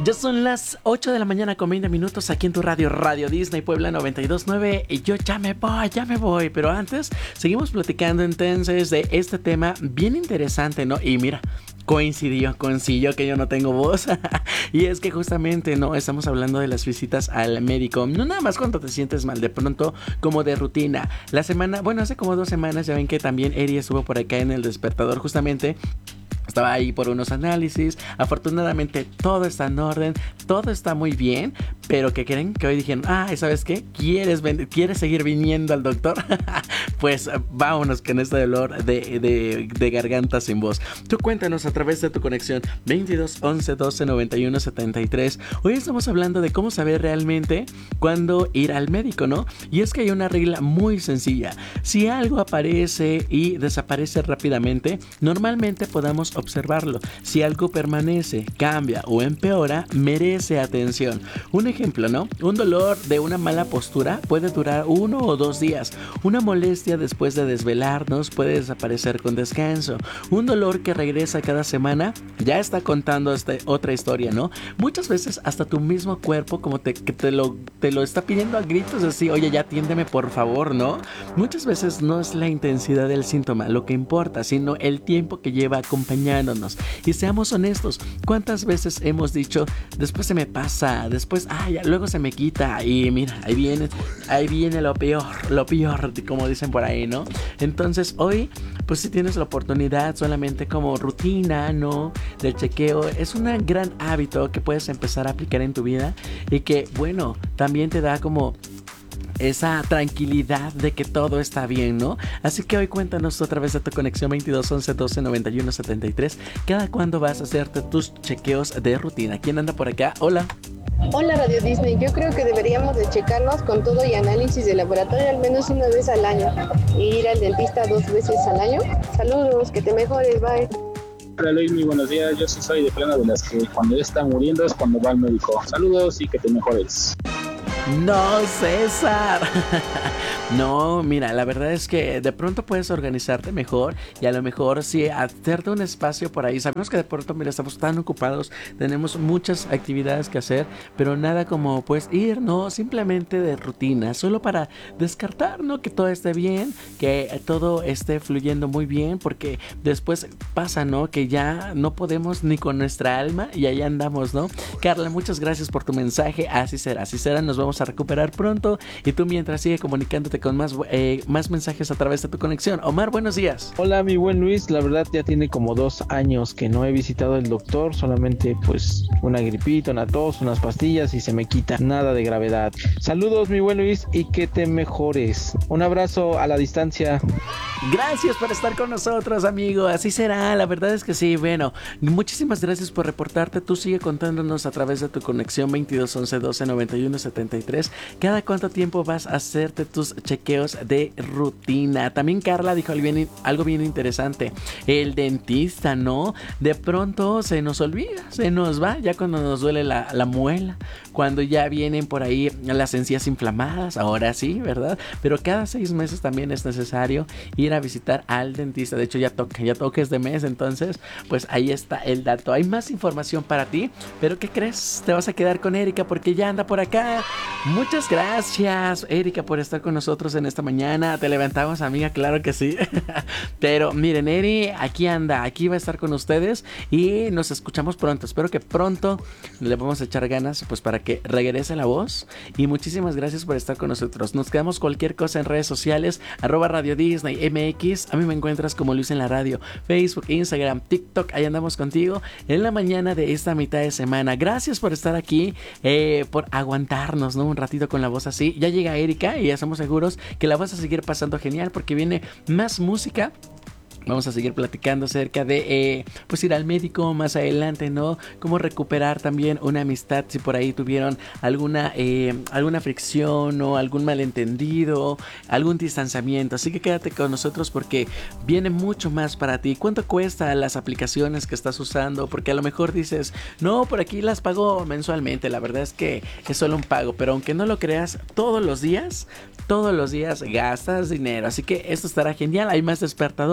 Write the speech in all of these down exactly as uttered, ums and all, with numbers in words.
Ya son las ocho de la mañana con veinte minutos aquí en tu radio, Radio Disney Puebla noventa y dos punto nueve. Y yo ya me voy, ya me voy. Pero antes, seguimos platicando entonces de este tema bien interesante, ¿no? Y mira, coincidió, coincidió que yo no tengo voz. Y es que justamente, ¿no? Estamos hablando de las visitas al médico. No nada más cuando te sientes mal, de pronto como de rutina. La semana, bueno, hace como dos semanas ya ven que también Eri estuvo por acá en El Despertador justamente. Estaba ahí por unos análisis. Afortunadamente todo está en orden, todo está muy bien. Pero ¿qué creen? Que hoy dijeron, ah, ¿sabes qué? ¿Quieres, ven- ¿quieres seguir viniendo al doctor? Pues vámonos con este dolor de, de, de garganta sin voz. Tú cuéntanos a través de tu conexión veintidós once doce noventa y uno setenta y tres. Hoy estamos hablando de cómo saber realmente cuándo ir al médico, ¿no? Y es que hay una regla muy sencilla. Si algo aparece y desaparece rápidamente, normalmente podamos observarlo. Si algo permanece, cambia o empeora, merece atención. Un ejemplo, ¿no? Un dolor de una mala postura puede durar uno o dos días. Una molestia después de desvelarnos puede desaparecer con descanso. Un dolor que regresa cada semana ya está contando este, otra historia, ¿no? Muchas veces hasta tu mismo cuerpo como te, que te, lo, te lo está pidiendo a gritos así, oye, ya atiéndeme por favor, ¿no? Muchas veces no es la intensidad del síntoma lo que importa, sino el tiempo que lleva acompañándonos. Y seamos honestos, ¿cuántas veces hemos dicho, después se me pasa, después, ah, ya, luego se me quita? Y mira, ahí viene, ahí viene lo peor, lo peor, como dicen por ahí, ¿no? Entonces hoy, pues si tienes la oportunidad solamente como rutina, ¿no? Del chequeo, es un gran hábito que puedes empezar a aplicar en tu vida y que, bueno, también te da como esa tranquilidad de que todo está bien, ¿no? Así que hoy cuéntanos otra vez de tu conexión veintidós once doce noventa y uno setenta y tres. ¿Cada cuándo vas a hacerte tus chequeos de rutina? ¿Quién anda por acá? Hola. Hola Radio Disney, yo creo que deberíamos de checarnos con todo y análisis de laboratorio al menos una vez al año e ir al dentista dos veces al año. Saludos, que te mejores, bye. Hola Luis, muy buenos días. Yo sí soy de plano de las que cuando ya está muriendo es cuando va al médico. Saludos y que te mejores. No, César. No, mira, la verdad es que de pronto puedes organizarte mejor y a lo mejor sí hacerte un espacio por ahí. Sabemos que de pronto, mira, estamos tan ocupados, tenemos muchas actividades que hacer, pero nada como pues ir, ¿no? Simplemente de rutina, solo para descartar, ¿no? Que todo esté bien, que todo esté fluyendo muy bien, porque después pasa, ¿no? Que ya no podemos ni con nuestra alma y ahí andamos, ¿no? Carla, muchas gracias por tu mensaje. Así será, así será, nos vamos a recuperar pronto y tú mientras sigue comunicándote con más, eh, más mensajes a través de tu conexión. Omar, buenos días. Hola mi buen Luis, la verdad ya tiene como dos años que no he visitado al doctor, solamente pues una gripita, una tos, unas pastillas y se me quita, nada de gravedad. Saludos mi buen Luis y que te mejores. Un abrazo a la distancia. Gracias por estar con nosotros, amigo. Así será, la verdad es que sí. Bueno, muchísimas gracias por reportarte. Tú sigue contándonos a través de tu conexión veintidós once doce noventa y uno setenta y tres. ¿Cada cuánto tiempo vas a hacerte tus chequeos de rutina? También Carla dijo algo bien, algo bien interesante. El dentista, ¿no? De pronto se nos olvida, se nos va ya cuando nos duele la, la muela, cuando ya vienen por ahí las encías inflamadas. Ahora sí, ¿verdad? Pero cada seis meses también es necesario ir a visitar al dentista. De hecho ya toca, ya toca este mes. Entonces pues ahí está el dato. Hay más información para ti, pero ¿qué crees? Te vas a quedar con Erika porque ya anda por acá. Muchas gracias Erika por estar con nosotros en esta mañana. Te levantamos, amiga, claro que sí. Pero miren, Eri aquí anda, aquí va a estar con ustedes y nos escuchamos pronto. Espero que pronto le vamos a echar ganas pues para que regrese la voz. Y muchísimas gracias por estar con nosotros. Nos quedamos cualquier cosa en redes sociales, arroba Radio Disney M X. A mí me encuentras como Luis en la Radio, Facebook, Instagram, TikTok. Ahí andamos contigo en la mañana de esta mitad de semana. Gracias por estar aquí, eh, por aguantarnos, ¿no? Un ratito con la voz así. Ya llega Erika y ya estamos seguros que la vas a seguir pasando genial porque viene más música. Vamos a seguir platicando acerca de eh, pues ir al médico más adelante, ¿no? Cómo recuperar también una amistad si por ahí tuvieron alguna eh, alguna fricción o algún malentendido, algún distanciamiento. Así que quédate con nosotros porque viene mucho más para ti. ¿Cuánto cuesta las aplicaciones que estás usando? Porque a lo mejor dices, no, por aquí las pago mensualmente. La verdad es que es solo un pago, pero aunque no lo creas, todos los días, todos los días gastas dinero. Así que esto estará genial. Hay más despertadores.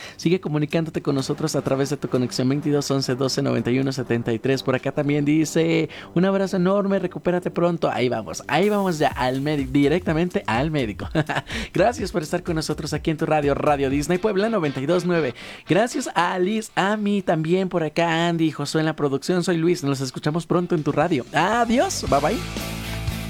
Sigue comunicándote con nosotros a través de tu conexión veintidós once doce noventa y uno setenta y tres. Por acá también dice: un abrazo enorme, recupérate pronto. Ahí vamos, ahí vamos ya al médico, directamente al médico. Gracias por estar con nosotros aquí en tu radio, Radio Disney Puebla noventa y dos punto nueve. Gracias a Alice, a mí también por acá, Andy y Josué en la producción. Soy Luis, nos escuchamos pronto en tu radio. Adiós, bye bye.